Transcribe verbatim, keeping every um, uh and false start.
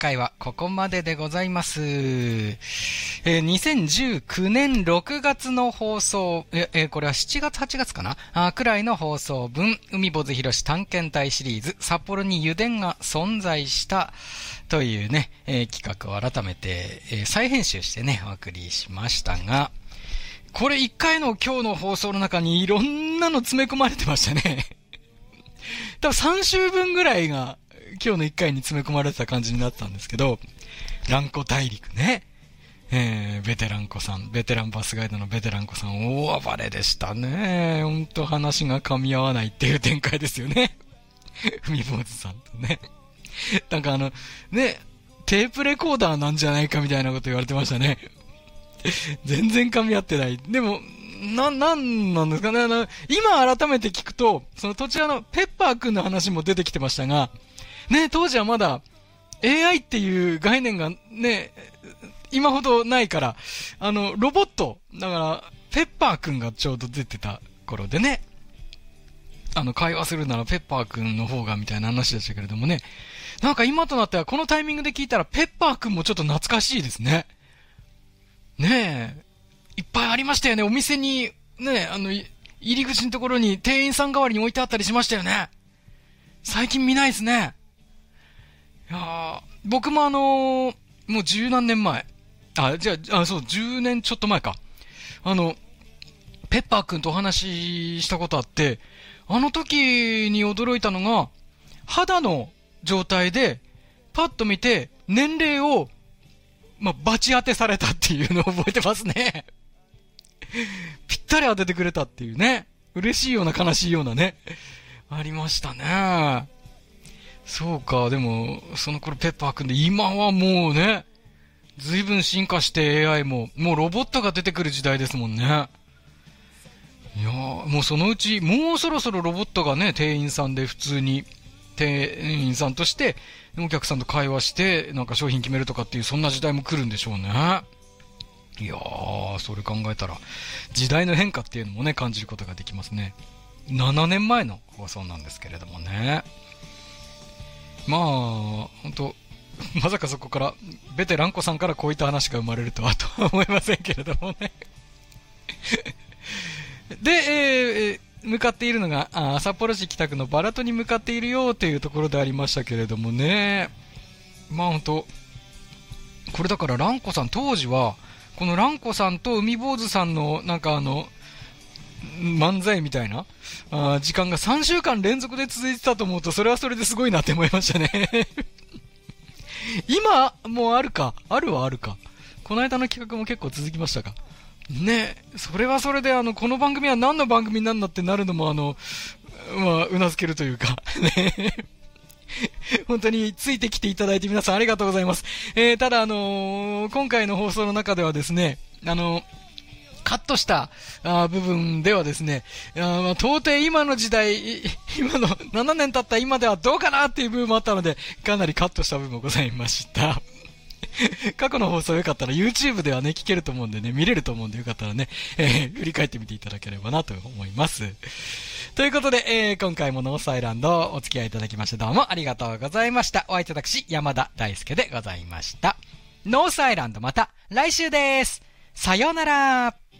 回はここまででございます。えー、にせんじゅうきゅうねんろくがつの放送、えー、これはしちがつはちがつかなあくらいの放送分、海坊主博士探検隊シリーズ、札幌に油田が存在したというね、えー、企画を改めて、えー、再編集してね、お送りしましたが、これいっかいの今日の放送の中にいろんなの詰め込まれてましたね。多分さん週分ぐらいが今日のいっかいに詰め込まれてた感じになったんですけど、蘭湖大陸ね、えー、ベテラン子さん、ベテランバスガイドのベテラン子さん、大暴れでしたね。ほんと話が噛み合わないっていう展開ですよね。海坊主さんとね。なんかあの、ね、テープレコーダーなんじゃないかみたいなこと言われてましたね。全然噛み合ってない。でも、な、なんなんですかね。あの、今改めて聞くと、その途中のペッパーくんの話も出てきてましたが、ね、当時はまだ エーアイ っていう概念がね、今ほどないから、あの、ロボット、だから、ペッパーくんがちょうど出てた頃でね、あの、会話するならペッパーくんの方がみたいな話でしたけれどもね、なんか今となってはこのタイミングで聞いたらペッパーくんもちょっと懐かしいですね。ねえ、いっぱいありましたよね。お店に、ねえ、あの、入り口のところに店員さん代わりに置いてあったりしましたよね。最近見ないですね。いやー、僕もあのー、もう十何年前。あ、じゃあ、あ、そう、十年ちょっと前か。あの、ペッパーくんとお話ししたことあって、あの時に驚いたのが、肌の状態で、パッと見て、年齢を、まあ、バチ当てされたっていうのを覚えてますね。ぴったり当ててくれたっていうね。嬉しいような悲しいようなね。ありましたね。そうか、でも、その頃ペッパーくんで、今はもうね、随分進化して エーアイ も、もうロボットが出てくる時代ですもんね。いやー、もうそのうち、もうそろそろロボットがね、店員さんで普通に、店員さんとして、お客さんと会話して、なんか商品決めるとかっていう、そんな時代も来るんでしょうね。いやー、それ考えたら、時代の変化っていうのもね、感じることができますね。ななねんまえの放送なんですけれどもね。まあ、ほんと、まさかそこから、ベテラン子さんからこういった話が生まれるとは、とは思いませんけれどもね。で、えー、向かっているのが、あ札幌市北区のバラトに向かっているよというところでありましたけれどもね。まあほんと、これだから蘭子さん当時は、この蘭子さんと海坊主さんのなんかあの、漫才みたいなあ時間がさんしゅうかん連続で続いてたと思うと、それはそれですごいなって思いましたね。今、もうあるか。あるはあるか。この間の企画も結構続きましたか。ね、それはそれであの、この番組は何の番組なんだってなるのもあの、まあ、うなずけるというか、ね。本当についてきていただいて皆さんありがとうございます。えー、ただあのー、今回の放送の中ではですね、あのー、カットしたあ部分ではですね、あまあ、到底今の時代、今のななねん経った今ではどうかなっていう部分もあったので、かなりカットした部分もございました。過去の放送よかったら YouTube ではね、聞けると思うんでね、見れると思うんでよかったらね、えー、振り返ってみていただければなと思います。ということで、えー、今回もノースアイランドお付き合いいただきましてどうもありがとうございました。お相手私、山田大輔でございました。ノースアイランドまた来週です。さようなら。